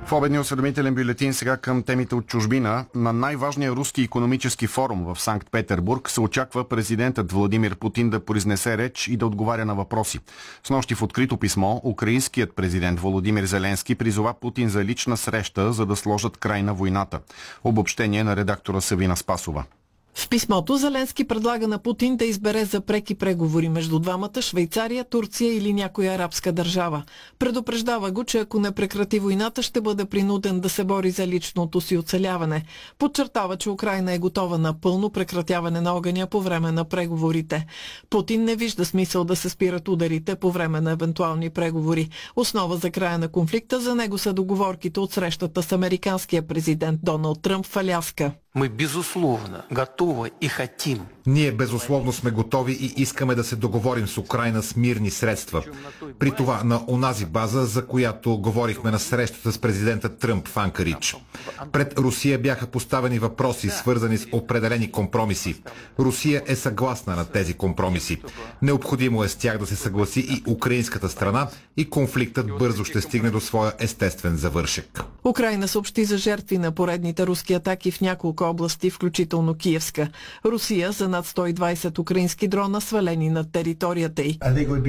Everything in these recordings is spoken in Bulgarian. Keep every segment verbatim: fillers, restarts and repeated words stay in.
В обедния осведомителен бюлетин сега към темите от чужбина. На най-важния руски икономически форум в Санкт-Петербург се очаква президентът Владимир Путин да произнесе реч и да отговаря на въпроси. Снощи в открито писмо украинският президент Володимир Зеленски призова Путин за лична среща, за да сложат край на войната. Обобщение на редактора Савина Спасова. В писмото Зеленски предлага на Путин да избере за преки преговори между двамата Швейцария, Турция или някоя арабска държава. Предупреждава го, че ако не прекрати войната, ще бъде принуден да се бори за личното си оцеляване. Подчертава, че Украйна е готова на пълно прекратяване на огъня по време на преговорите. Путин не вижда смисъл да се спират ударите по време на евентуални преговори. Основа за края на конфликта за него са договорките от срещата с американския президент Доналд Тръмп в Аляска. Мы, безусловно, готовы и хотим. Ние безусловно сме готови и искаме да се договорим с Украйна с мирни средства. При това на онази база, за която говорихме на срещата с президента Тръмп в Анкаридж. Пред Русия бяха поставени въпроси, свързани с определени компромиси. Русия е съгласна на тези компромиси. Необходимо е с тях да се съгласи и украинската страна и конфликтът бързо ще стигне до своя естествен завършек. Украйна съобщи за жертви на поредните руски атаки в няколко области, включително Киевска. Русия за над сто и двайсет украински дрона, свалени над територията й.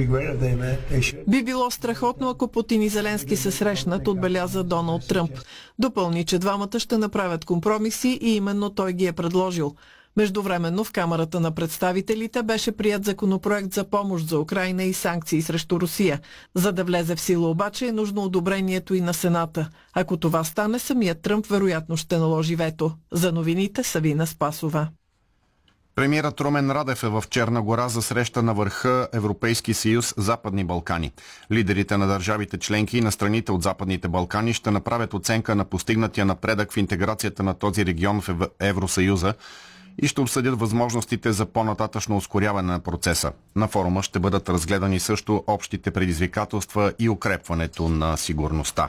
Би било страхотно, ако Путин и Зеленски се срещнат, отбеляза Доналд Тръмп. Допълни, че двамата ще направят компромиси и именно той ги е предложил. Междувременно в Камарата на представителите беше прият законопроект за помощ за Украйна и санкции срещу Русия. За да влезе в сила обаче е нужно одобрението и на Сената. Ако това стане, самият Тръмп вероятно ще наложи вето. За новините Савина Спасова. Премиерът Румен Радев е в Черна гора за среща на върха Европейски съюз Западни Балкани. Лидерите на държавите членки и на страните от Западните Балкани ще направят оценка на постигнатия напредък в интеграцията на този регион в Евросъюза и ще обсъдят възможностите за по-нататъчно ускоряване на процеса. На форума ще бъдат разгледани също общите предизвикателства и укрепването на сигурността.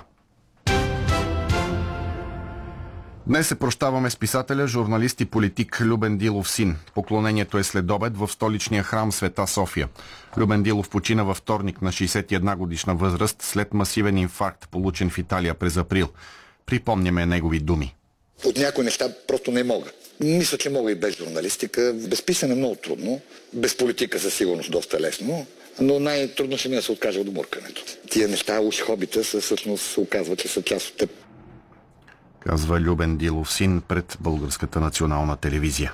Днес се прощаваме с писателя, журналист и политик Любен Дилов син. Поклонението е след обед в столичния храм Света София. Любен Дилов почина във вторник на шейсет и една годишна възраст след масивен инфаркт, получен в Италия през април. Припомняме негови думи. От някои неща просто не мога. Мисля, че мога и без журналистика. Без писане много трудно. Без политика със сигурност доста лесно. Но най-трудно ще ми да се откажа от муркането. Тия неща, уж хобита, са, всъщност се оказва, че са част от теб. Казва Любен Дилов син пред Българската национална телевизия.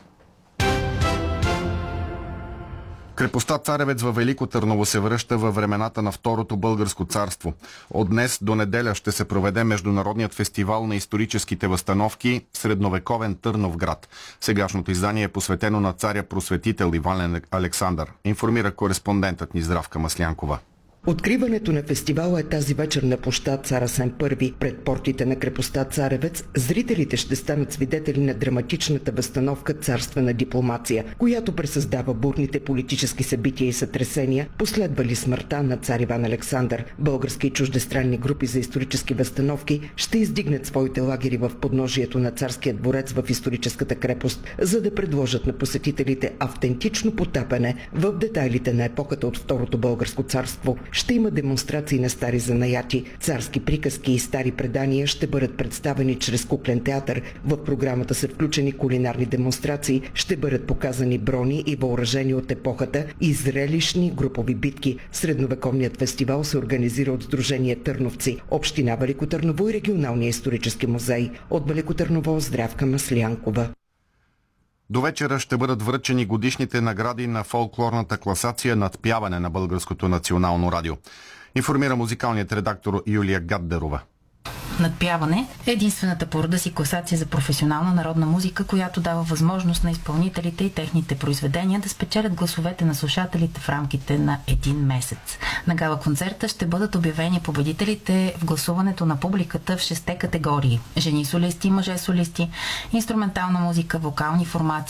Крепостта Царевец във Велико Търново се връща във времената на Второто българско царство. От днес до неделя ще се проведе Международният фестивал на историческите възстановки Средновековен Търновград. Сегашното издание е посветено на царя просветител Иван Александър, информира кореспондентът ни Здравка Маслянкова. Откриването на фестивала е тази вечер на площад Цар Асен Първи. Пред портите на крепостта Царевец зрителите ще станат свидетели на драматичната възстановка царствена дипломация, която пресъздава бурните политически събития и сътресения, последвали смъртта на цар Иван Александър. Български и чуждестранни групи за исторически възстановки ще издигнат своите лагери в подножието на царския дворец в историческата крепост, за да предложат на посетителите автентично потапяне в детайлите на епохата от Второто българско царство. Ще има демонстрации на стари занаяти, царски приказки и стари предания ще бъдат представени чрез куклен театър. В програмата са включени кулинарни демонстрации, ще бъдат показани брони и въоръжени от епохата и зрелищни групови битки. Средновековният фестивал се организира от Сдружение Търновци, Община Велико Търново и Регионалния исторически музей. От Велико Търново Здравка Маслянкова. До вечера ще бъдат връчени годишните награди на фолклорната класация Надпяване на Българското национално радио. Информира музикалният редактор Юлия Гаддерова. Надпяване е единствената по рода си класация за професионална народна музика, която дава възможност на изпълнителите и техните произведения да спечелят гласовете на слушателите в рамките на един месец. На гала концерта ще бъдат обявени победителите в гласуването на публиката в шесте категории: жени солисти, мъже солисти, инструментална музика, вокални формации,